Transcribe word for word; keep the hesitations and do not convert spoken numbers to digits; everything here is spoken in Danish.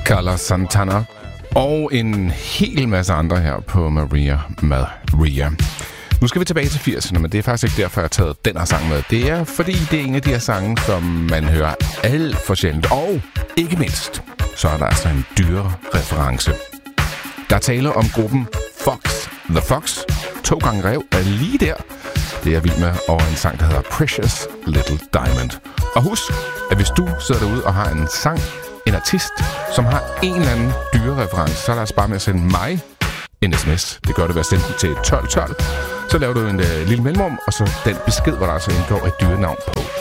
Carlos Santana og en hel masse andre her på Maria Maria. Nu skal vi tilbage til firserne, men det er faktisk ikke derfor, jeg har taget den her sang med. Det er fordi, det er en af de her sange, som man hører alt for sjældent. Og ikke mindst, så er der altså en dyre reference. Der taler om gruppen Fox the Fox. To gange rev er lige der. Det er jeg vild med. Og en sang, der hedder Precious Little Diamond. Og husk, at hvis du sidder derude og har en sang, en artist, som har en eller anden dyre reference, så er der altså bare med at sende mig en sms. Det gør du ved at sende den til tolv tolv. Så laver du en uh, lille mellemrum, og så den besked, hvor der altså indgår et dyrenavn på.